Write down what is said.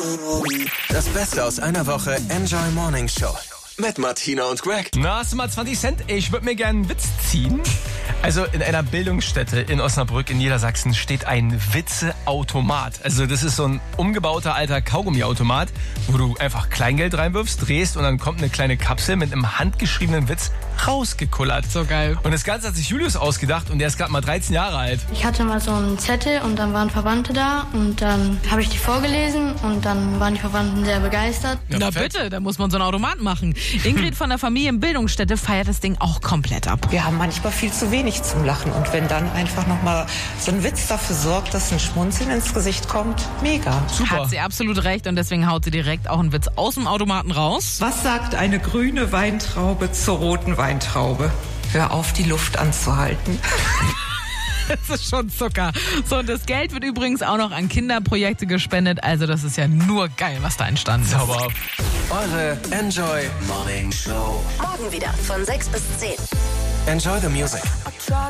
Das Beste aus einer Woche Enjoy Morning Show mit Martina und Greg. Na, hast du mal 20 Cent? Ich würde mir gerne einen Witz ziehen. Also in einer Bildungsstätte in Osnabrück in Niedersachsen steht ein Witzeautomat. Also das ist so ein umgebauter alter Kaugummiautomat, wo du einfach Kleingeld reinwirfst, drehst und dann kommt eine kleine Kapsel mit einem handgeschriebenen Witz rausgekullert. So geil. Und das Ganze hat sich Julius ausgedacht und der ist gerade mal 13 Jahre alt. Ich hatte mal so einen Zettel und dann waren Verwandte da und dann habe ich die vorgelesen und dann waren die Verwandten sehr begeistert. Ja, Na perfekt. bitte, da muss man so einen Automaten machen. Ingrid von der Familienbildungsstätte feiert das Ding auch komplett ab. Wir haben manchmal viel zu wenig zum Lachen und wenn dann einfach nochmal so ein Witz dafür sorgt, dass ein Schmunzeln ins Gesicht kommt, mega. Super. Hat sie absolut recht und deswegen haut sie direkt auch einen Witz aus dem Automaten raus. Was sagt eine grüne Weintraube zur roten Weintraube? Hör auf, die Luft anzuhalten. Das ist schon Zucker. So, und das Geld wird übrigens auch noch an Kinderprojekte gespendet. Also das ist ja nur geil, was da entstanden ist. Sauber. Eure Enjoy Morning Show. Morgen wieder von 6 bis 10. Enjoy the music.